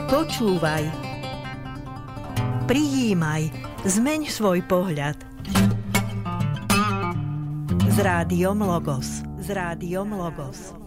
Počúvaj. Prijímaj. Zmeň svoj pohľad. S Rádiom Logos.